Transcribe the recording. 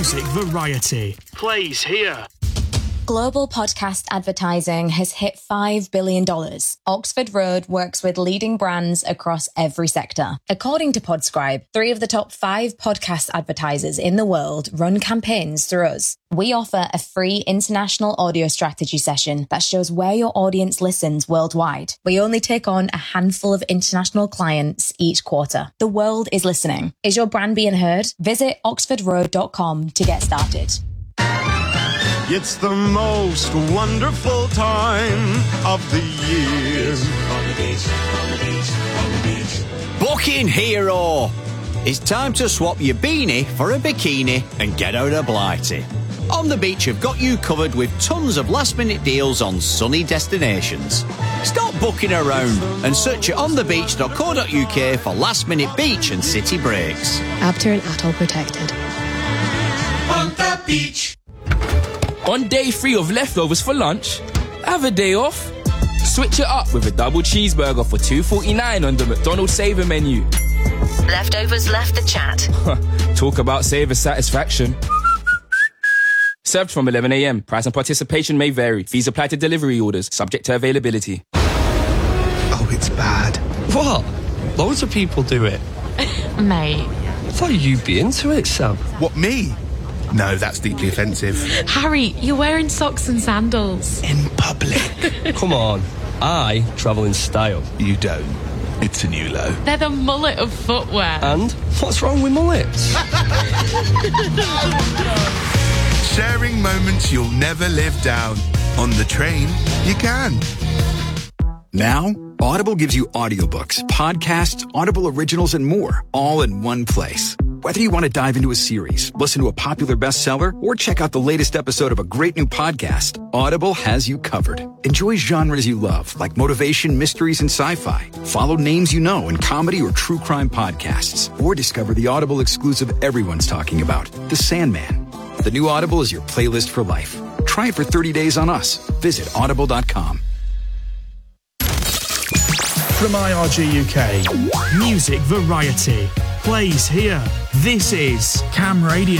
Music variety plays here. Global podcast advertising has hit $5 billion. Oxford Road works with leading brands across every sector. According to Podscribe, 3 of the top 5 podcast advertisers in the world run campaigns through us. We offer a free international audio strategy session that shows where your audience listens worldwide. We only take on a handful of international clients each quarter. The world is listening. Is your brand being heard? Visit oxfordroad.com to get started. It's the most wonderful time of the year. On the beach, on the beach, on the beach. Booking hero! It's time to swap your beanie for a bikini and get out of Blighty. On the Beach have got you covered with tons of last-minute deals on sunny destinations. Stop booking around and search at onthebeach.co.uk for last-minute beach and city breaks. Abter and Atoll protected. On the beach. On day 3 of leftovers for lunch, have a day off. Switch it up with a double cheeseburger for $2.49 on the McDonald's Saver menu. Leftovers left the chat. Talk about Saver satisfaction. Served from 11 a.m. Price and participation may vary. Fees apply to delivery orders, subject to availability. Oh, it's bad. What? Loads of people do it. Mate. I thought you'd be into it, Sam. What, me? No, that's deeply offensive. Harry, you're wearing socks and sandals. In public. Come on. I travel in style. You don't. It's a new low. They're the mullet of footwear. And what's wrong with mullets? Sharing moments you'll never live down. On the train, you can. Now, Audible gives you audiobooks, podcasts, Audible originals, and more, all in one place. Whether you want to dive into a series, listen to a popular bestseller, or check out the latest episode of a great new podcast, Audible has you covered. Enjoy genres you love, like motivation, mysteries, and sci-fi. Follow names you know in comedy or true crime podcasts, or discover the Audible exclusive everyone's talking about, The Sandman. The new Audible is your playlist for life. Try it for 30 days on us. Visit audible.com. From IRG UK, music variety plays here. This is Cam Radio.